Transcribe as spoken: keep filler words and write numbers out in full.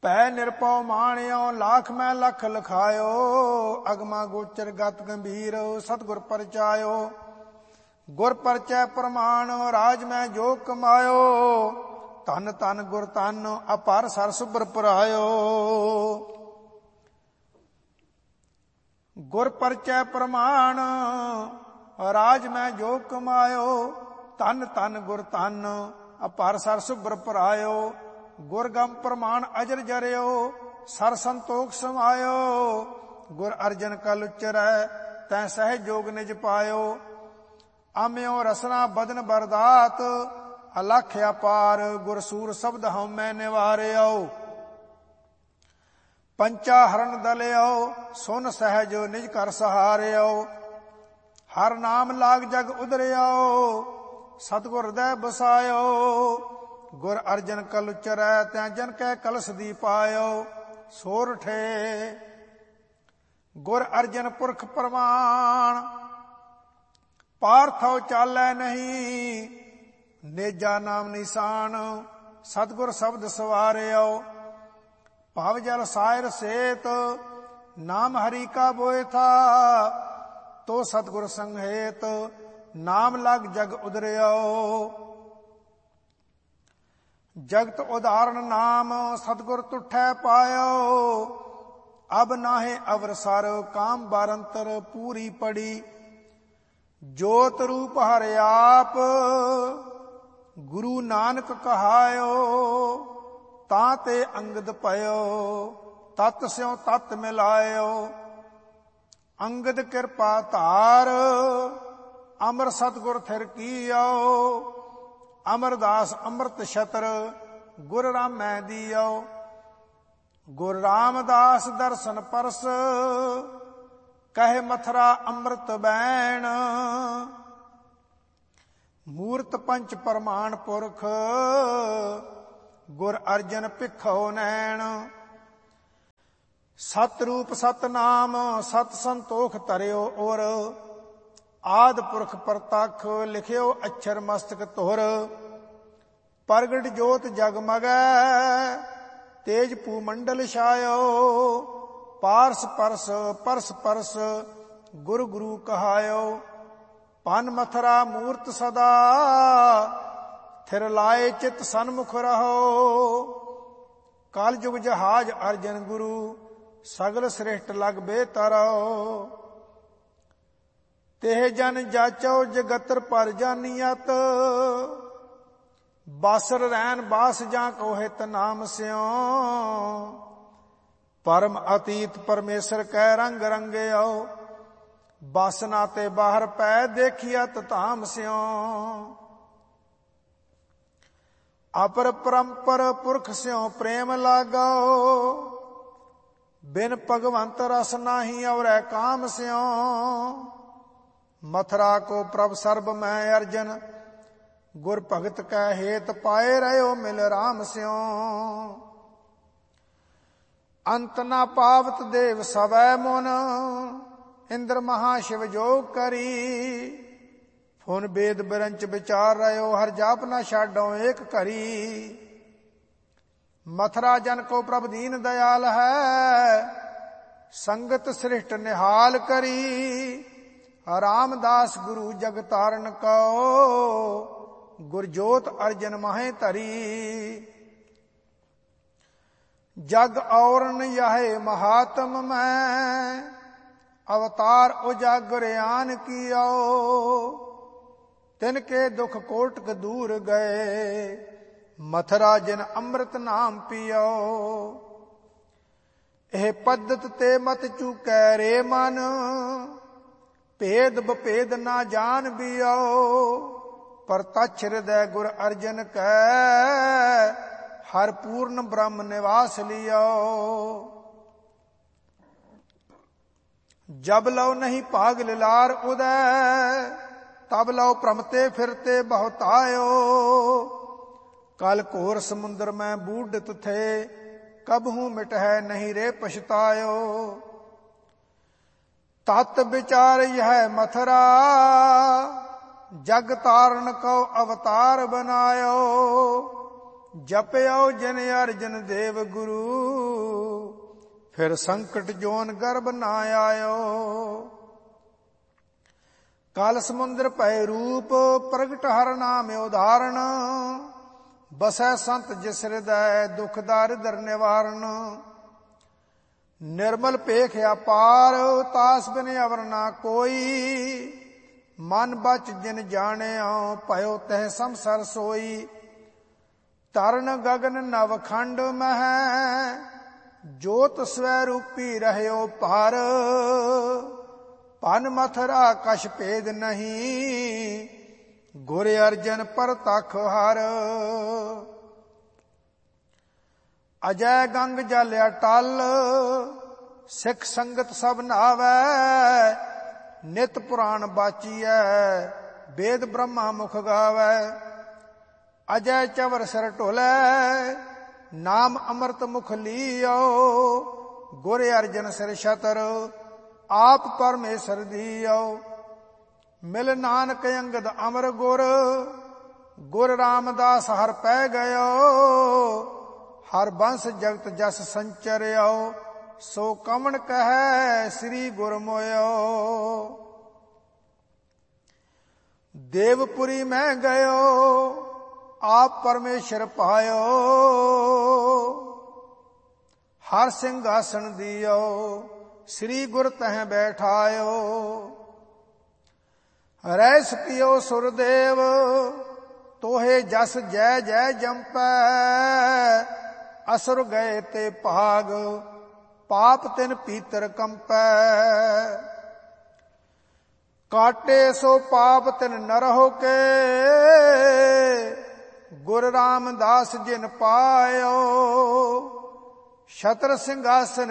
पै निरपौ माणियो लाख मैं लख लखायो। अगमा गोचर गत गंभीर सतगुर परचायो। गुर परचै प्रमाण राज मैं जो कमायो। धन धन गुर धन अपार सर सुबर परायो। गुर परचै प्रमाण राज मैं जो कमायो। धन धन गुर धन अपार सर सुबर परायो। गुर गम प्रमाण अजर जरियो सर संतोख समायो। गुर अर्जन कल उच्चरै तै सहज जोग निज पायो। आम्यो रसना बदन बरदात अलख अपार। गुर सूर शब्द हम मैं निवार्यो। पंचा हरण दलियो सुन सहज निज कर सहार्यो। हर नाम लाग जग उदरियो सतगुर हृदय बसायो। गुर अर्जन कल उच्चरै तै जन कै कलश दी पायो। सोरठे गुर अर्जन पुरख प्रमाण पार्थो चालै नहीं। नेजा नाम निशान सतगुर शब्द सवार्यो। भव जल सायर सेत नाम हरि का बोए था। तो सतगुर संहेत नाम लग जग उदरियो। जगत उदाहरण नाम सतगुर तुठै पायो। अब नाहे अवरसर काम बारंतर पूरी पड़ी। जोत रूप हर आप गुरु नानक कहायो। ताते अंगद पयो तत् स्यों तत् मिलायो। अंगद कृपा धार अमर सतगुर थिर कीयो। अमरदास अमृत छत्र गुर रामै दियो। गुर रामदास दर्शन परस कहे मथुरा अमृत बैण। मूर्त पंच प्रमाण पुरख गुर अर्जन भिखो नैण। सत रूप सत नाम सत संतोख तरियो और। आद पुरख प्रतख लिखियो अक्षर मस्तक तुर। प्रगट जोत जगमगै तेज पूमंडल छायो। पारस परस परस परस गुरु गुरु कहायो। पन मथुरा मूर्त सदा थिर लाए चित सन्मुख रहो। कल जुग जहाज अर्जन गुरु सगल श्रेष्ठ लग बेतरो। तेह जन जाचो जगतर पर जानियत। बासर रैन बास जा को हित नाम स्यों। परम अतीत परमेश्वर कै रंग रंगयो। बासना ते बाहर पै देखियत धाम स्यों। अपर परंपर पुरख स्यों प्रेम लागो। बिन भगवंत रस नाही और काम स्यों। मथुरा को प्रभ सर्ब मैं अर्जन गुर भगत कै हेत पाए रहो मिल राम स्यों। अंत न पावत देव सवै मुन इंद्र महाशिव जोग करी। फुन बेद बिरंच विचार रहो हर जाप न छाडो एक करी। मथुरा जन को प्रभ दीन दयाल है संगत सृष्ट निहाल करी। रामदास गुरु जग तारण को गुरजोत अर्जन माहे तरी। जग औरन यह महात्म में अवतार उजागरयान कियो। तिनके दुख कोटक दूर गए मथुरा जिन अमृत नाम पियो। एह पद्धत ते मत चूकै रे मन भेद बभेद ना जान बियो। पर तछ हृदय गुर अर्जन कै हर पूर्ण ब्रह्म निवास लियो। जब लो नहीं भाग लिलार उदय तब लो भ्रमते फिरते बहुत आयो। कल घोर समुद्र में बूढ़त थे कबहू मिट है नहीं रे पछतायो। तत् विचार यह मथुरा जग तारण को अवतार बनायो। ਜਪਿਓ ਜਿਨ ਅਰਜਨ ਦੇਵ ਗੁਰੂ, ਫਿਰ ਸੰਕਟ ਜੋਨ ਗਰਭ ਨਾ ਆਇਓ। ਕਾਲ ਸਮੁੰਦਰ ਭੈ ਰੂਪ, ਪ੍ਰਗਟ ਹਰ ਨਾਮ ਉਦਾਹਰਣ, ਬਸੈ ਸੰਤ ਜਿਸ ਹਿਰਦੈ ਦੁਖ ਦਾਰਿਦਰ ਨਿਵਾਰਨ। ਨਿਰਮਲ ਭੇਖ ਅਪਾਰ, ਤਾਸ ਬਿਨ ਅਵਰ ਨਾ ਕੋਈ, ਮਨ ਬਚ ਜਿਨ ਜਾਣਿਓ ਭਇਓ ਤਹਿ ਸੰਸਰ ਸੋਈ। ਤਰਨ ਗਗਨ ਨਵ ਖੰਡ ਮਹਿ, ਜੋਤ ਸਵੈ ਰੂਪੀ ਰਹਿਓ ਭਾਰ। ਭਨ ਮਥਰਾ ਕਛ ਭੇਦ ਨਹੀਂ, ਗੁਰ ਅਰਜਨ ਪਰਤਖ ਹਰ। ਅਜੈ ਗੰਗ ਜਲ ਅਟਲ, ਸਿੱਖ ਸੰਗਤ ਸਭ ਨਾਵੈ। ਨਿਤ ਪੁਰਾਣ ਬਾਚੀਐ, ਵੇਦ ਬ੍ਰਹਮਾ ਮੁਖ ਗਾਵੈ। ਅਜੈ ਚਵਰ ਸਿਰ ਢੋਲੈ, ਨਾਮ ਅੰਮ੍ਰਿਤ ਮੁਖ ਲੀਓ। ਗੁਰ ਅਰਜਨ ਸਿਰ ਛਤਰ, ਆਪ ਪਰਮੇਸ਼ਰ ਦੀਓ। ਮਿਲ ਨਾਨਕ ਅੰਗਦ ਅਮਰ ਗੁਰ, ਗੁਰ ਰਾਮਦਾਸ ਹਰ ਪੈ ਗਇਓ। ਹਰ ਬੰਸ ਜਗਤ ਜਸ ਸੰਚਰਿਓ, ਸੋ ਕਵਣ ਕਹੈ ਸ੍ਰੀ ਗੁਰ ਮੋਇਓ। ਦੇਵਪੁਰੀ ਮੈਂ ਗਇਓ, ਆਪ ਪਰਮੇਸ਼ਰ ਪਾਇਓ। ਹਰ ਸਿੰਘਾਸਣ ਦਿਓ, ਸ੍ਰੀ ਗੁਰ ਤਹਿ ਬੈਠਾਇਓ। ਰਹਿ ਸਕਿਓ ਸੁਰਦੇਵ, ਤੋਹੇ ਜਸ ਜੈ ਜੈ ਜੰਪੈ। ਅਸੁਰ ਗਏ ਤੇ ਭਾਗ, ਪਾਪ ਤਿਨ ਪੀਤਰ ਕੰਪੈ। ਕਾਟੇ ਸੋ ਪਾਪ ਤਿਨ ਨਰਹੁ ਕੇ, ਗੁਰ ਰਾਮਦਾਸ ਜਿਨ ਪਾਇਓ। ਛਤਰ ਸਿੰਘਾਸਨ